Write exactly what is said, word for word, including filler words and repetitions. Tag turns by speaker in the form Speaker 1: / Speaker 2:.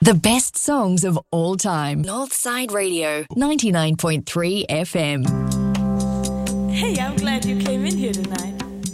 Speaker 1: The best songs of all time.
Speaker 2: Northside Radio.
Speaker 1: ninety-nine point three F M.
Speaker 3: Hey, I'm glad you came in here tonight.